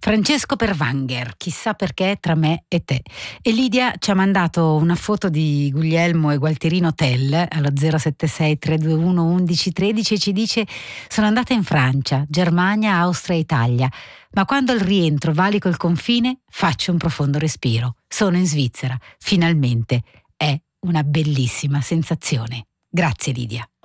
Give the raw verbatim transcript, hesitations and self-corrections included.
Francesco Pervanger, chissà perché tra me e te. E Lidia ci ha mandato una foto di Guglielmo e Gualtierino Tell allo zero sette sei tre due uno undici tredici e ci dice: sono andata in Francia, Germania, Austria e Italia, ma quando al rientro valico il confine faccio un profondo respiro. Sono in Svizzera, finalmente. È una bellissima sensazione. Grazie Lidia.